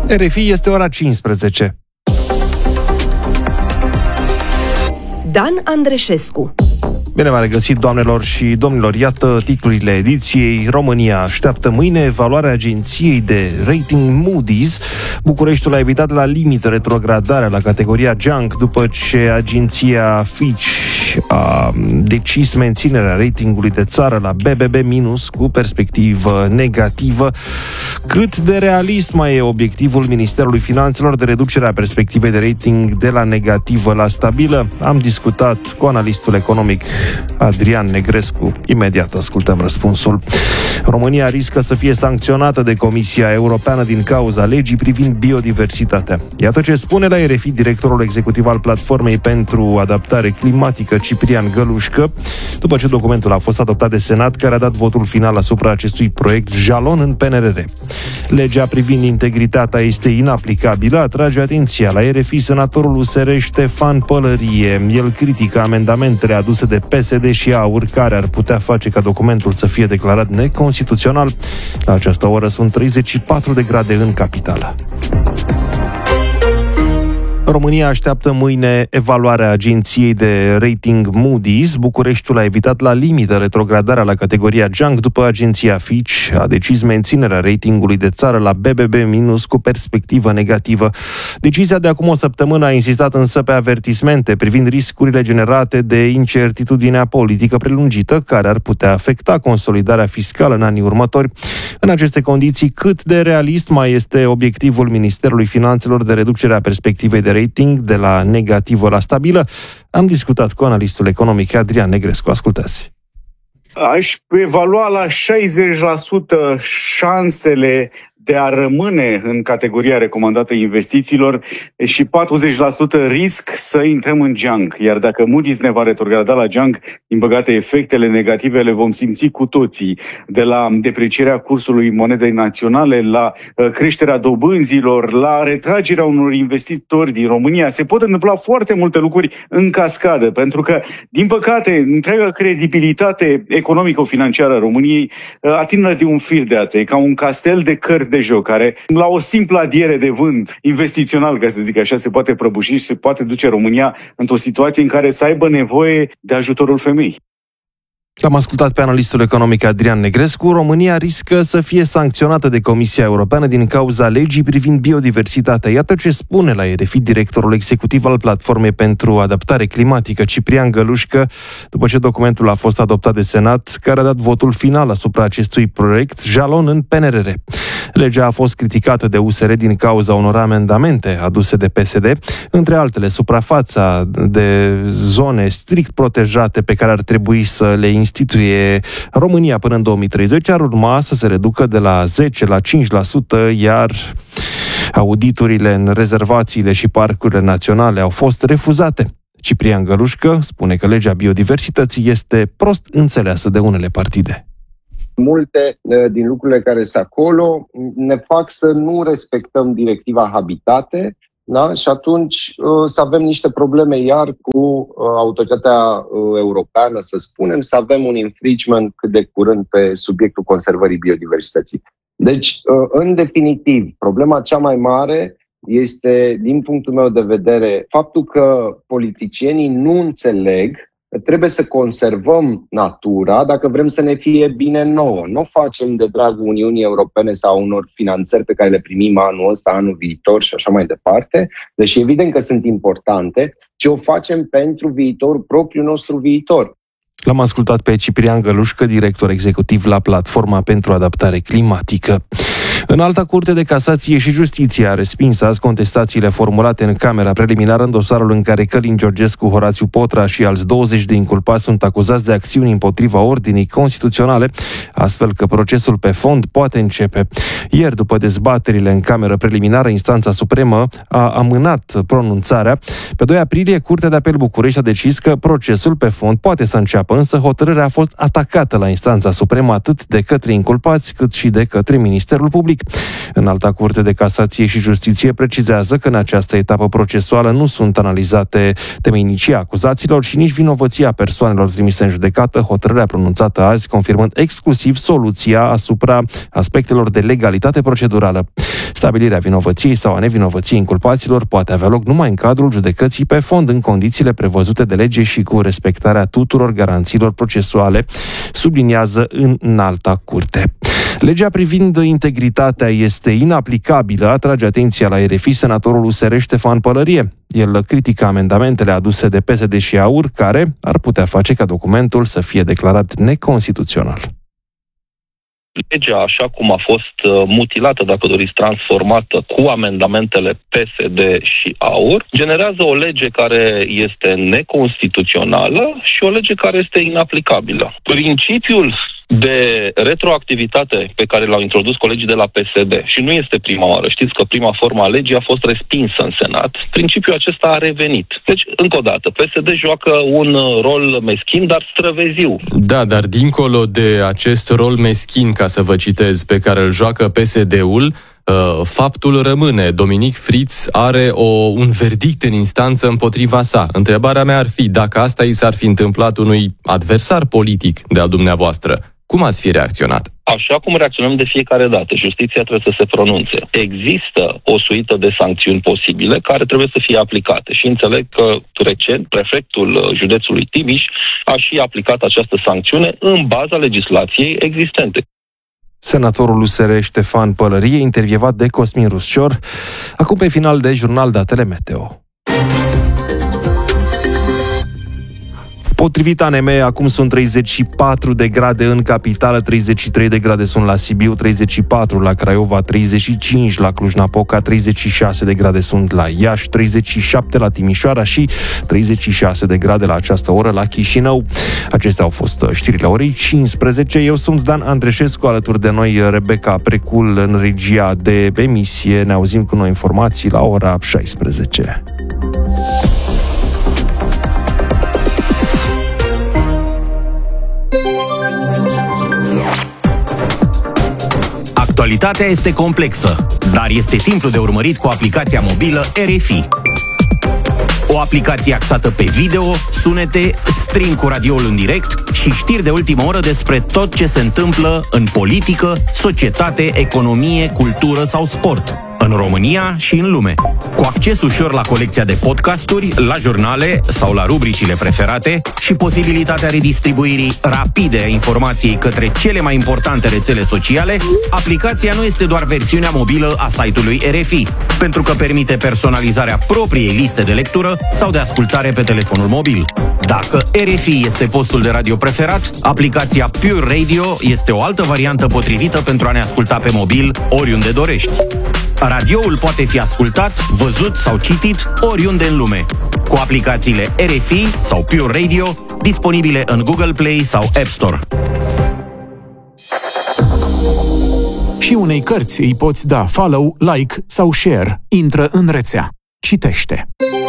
RFI, este ora 15. Dan Andreșescu. Bine v-am regăsit, doamnelor și domnilor. Iată titlurile ediției. România așteaptă mâine evaluarea agenției de rating Moody's. Bucureștiul a evitat la limită retrogradarea la categoria junk după ce agenția Fitch a decis menținerea ratingului de țară la BBB- cu perspectivă negativă. Cât de realist mai e obiectivul Ministerului Finanțelor de reducerea perspectivei de rating de la negativă la stabilă? Am discutat cu analistul economic Adrian Negrescu. Imediat ascultăm răspunsul. România riscă să fie sancționată de Comisia Europeană din cauza legii privind biodiversitatea. Iată ce spune la RFI directorul executiv al Platformei pentru Adaptare Climatică, Ciprian Gălușcă, după ce documentul a fost adoptat de Senat, care a dat votul final asupra acestui proiect jalon în PNRR. Legea privind integritatea este inaplicabilă, atrage atenția la RFI senatorul USR Ștefan Pălărie. El critică amendamentele aduse de PSD și AUR, care ar putea face ca documentul să fie declarat neconstituțional. La această oră sunt 34 de grade în capitală. România așteaptă mâine evaluarea agenției de rating Moody's. Bucureștiul a evitat la limită retrogradarea la categoria junk după agenția Fitch a decis menținerea ratingului de țară la BBB- cu perspectivă negativă. Decizia de acum o săptămână a insistat însă pe avertismente privind riscurile generate de incertitudinea politică prelungită, care ar putea afecta consolidarea fiscală în anii următori. În aceste condiții, cât de realist mai este obiectivul Ministerului Finanțelor de reducerea perspectivei de rating de la negativă la stabilă? Am discutat cu analistul economic Adrian Negrescu. Ascultați. Aș evalua la 60% șansele de a rămâne în categoria recomandată investițiilor și 40% risc să intrăm în junk. Iar dacă Moody's ne va retrograda la junk, din păcate efectele negative le vom simți cu toții, de la deprecierea cursului monedei naționale, la creșterea dobânzilor, la retragerea unor investitori din România. Se pot întâmpla foarte multe lucruri în cascadă, pentru că, din păcate, întreaga credibilitate economico-financiară a României atârnă de un fir de ață. E ca un castel de cărți de joc, care la o simplă adiere de vânt investițional, ca să zic așa, se poate prăbuși și se poate duce România într-o situație în care să aibă nevoie de ajutorul femeii. Am ascultat pe analistul economic Adrian Negrescu. România riscă să fie sancționată de Comisia Europeană din cauza legii privind biodiversitatea. Iată ce spune la RFI directorul executiv al Platformei pentru Adaptare Climatică, Ciprian Gălușcă, după ce documentul a fost adoptat de Senat, care a dat votul final asupra acestui proiect jalon în PNRR. Legea a fost criticată de USR din cauza unor amendamente aduse de PSD, între altele suprafața de zone strict protejate pe care ar trebui să le instituie România până în 2030 ar urma să se reducă de la 10 la 5%, iar auditurile în rezervațiile și parcurile naționale au fost refuzate. Ciprian Gălușcă spune că legea biodiversității este prost înțeleasă de unele partide. Multe din lucrurile care sunt acolo ne fac să nu respectăm directiva Habitate, da? Și atunci să avem niște probleme iar cu autoritatea europeană, să spunem, să avem un infringement cât de curând pe subiectul conservării biodiversității. Deci, în definitiv, problema cea mai mare este, din punctul meu de vedere, faptul că politicienii nu înțeleg că trebuie să conservăm natura dacă vrem să ne fie bine nouă. Nu o facem de dragul Uniunii Europene sau unor finanțări pe care le primim anul ăsta, anul viitor și așa mai departe, deși evident că sunt importante, ci o facem pentru propriul nostru viitor. L-am ascultat pe Ciprian Gălușcă, director executiv la Platforma pentru Adaptare Climatică. Înalta Curte de Casație și Justiție a respins azi contestațiile formulate în camera preliminară în dosarul în care Călin Georgescu, Horațiu Potra și alți 20 de inculpați sunt acuzați de acțiuni împotriva ordinii constituționale, astfel că procesul pe fond poate începe. Ieri, după dezbaterile în cameră preliminară, instanța supremă a amânat pronunțarea. Pe 2 aprilie, Curtea de Apel București a decis că procesul pe fond poate să înceapă, însă hotărârea a fost atacată la instanța supremă atât de către inculpați cât și de către Ministerul Public. Înalta Curte de Casație și Justiție precizează că în această etapă procesuală nu sunt analizate temeinicia acuzaților și nici vinovăția persoanelor trimise în judecată, hotărârea pronunțată azi confirmând exclusiv soluția asupra aspectelor de legalitate procedurală. Stabilirea vinovăției sau a nevinovăției inculpaților poate avea loc numai în cadrul judecății pe fond, în condițiile prevăzute de lege și cu respectarea tuturor garanțiilor procesuale, subliniază în înalta curte. Legea privind integritatea este inaplicabilă, atrage atenția la RFI senatorul USR Ștefan Pălărie. El critică amendamentele aduse de PSD și AUR, care ar putea face ca documentul să fie declarat neconstituțional. Legea, așa cum a fost mutilată, dacă doriți, transformată cu amendamentele PSD și AUR, generează o lege care este neconstituțională și o lege care este inaplicabilă. Principiul de retroactivitate pe care l-au introdus colegii de la PSD, și nu este prima oară, știți că prima formă a legii a fost respinsă în Senat, principiul acesta a revenit. Deci, încă o dată, PSD joacă un rol meschin, dar străveziu. Da, dar dincolo de acest rol meschin, ca să vă citez, pe care îl joacă PSD-ul, faptul rămâne. Dominic Fritz are un verdict în instanță împotriva sa. Întrebarea mea ar fi, dacă asta i s-ar fi întâmplat unui adversar politic de-a dumneavoastră, cum ați fi reacționat? Așa cum reacționăm de fiecare dată, justiția trebuie să se pronunțe. Există o suită de sancțiuni posibile care trebuie să fie aplicate și înțeleg că recent prefectul județului Timiș a și aplicat această sancțiune în baza legislației existente. Senatorul USR Ștefan Pălărie, intervievat de Cosmin Ruscior. Acum pe final de jurnal datele meteo. Potrivit ANM, acum sunt 34 de grade în capitală, 33 de grade sunt la Sibiu, 34 la Craiova, 35 la Cluj-Napoca, 36 de grade sunt la Iași, 37 la Timișoara și 36 de grade la această oră la Chișinău. Acestea au fost știrile orei 15. Eu sunt Dan Andreșescu, alături de noi Rebecca Precul în regia de emisie. Ne auzim cu noi informații la ora 16. Actualitatea este complexă, dar este simplu de urmărit cu aplicația mobilă RFI. O aplicație axată pe video, sunete, stream cu radioul în direct și știri de ultimă oră despre tot ce se întâmplă în politică, societate, economie, cultură sau sport, în România și în lume. Cu acces ușor la colecția de podcasturi, la jurnale sau la rubricile preferate și posibilitatea redistribuirii rapide a informației către cele mai importante rețele sociale, aplicația nu este doar versiunea mobilă a site-ului RFI, pentru că permite personalizarea propriei liste de lectură sau de ascultare pe telefonul mobil. Dacă RFI este postul de radio preferat, aplicația Pure Radio este o altă variantă potrivită pentru a ne asculta pe mobil oriunde dorești. Radioul poate fi ascultat, văzut sau citit oriunde în lume, cu aplicațiile RFI sau Pure Radio, disponibile în Google Play sau App Store. Și unei cărți îi poți da follow, like sau share. Intră în rețea. Citește.